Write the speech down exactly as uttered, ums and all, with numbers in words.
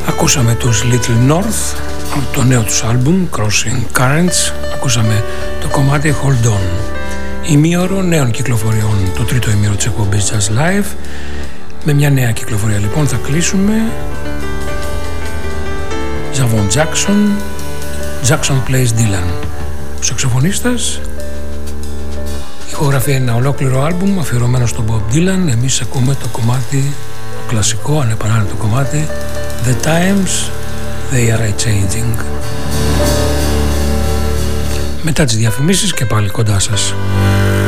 Ακούσαμε τους Little North από το νέο τους άλμπουμ Crossing Currents. Ακούσαμε το κομμάτι Hold On. Ημίωρο νέων κυκλοφοριών, το τρίτο ημίωρο της εκπομπής Jazz Live. Με μια νέα κυκλοφορία λοιπόν θα κλείσουμε. Javon Jackson, Jackson Plays Dylan. Ο σαξοφωνίστας. Ηχογραφεί ένα ολόκληρο άλμπουμ αφιερωμένο στον Bob Dylan. Εμείς ακούμε το κομμάτι, το κλασικό ανεπανάληπτο κομμάτι The Times They Are Changing. Μετά τις διαφημίσεις και πάλι κοντά σας.